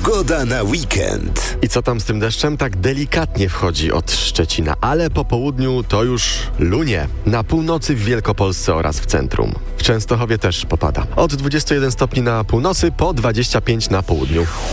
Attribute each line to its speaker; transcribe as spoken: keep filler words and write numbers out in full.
Speaker 1: Pogoda na weekend.
Speaker 2: I co tam z tym deszczem? Tak delikatnie wchodzi od Szczecina, ale po południu to już lunie. Na północy w Wielkopolsce oraz w centrum. W Częstochowie też popada. Od dwudziestu jeden stopni na północy po dwadzieścia pięć na południu.